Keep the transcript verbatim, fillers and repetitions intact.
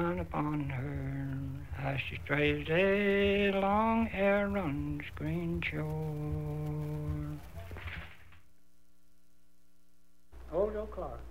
Upon her as she strays along Aaron's green shore. Old Joe Clark.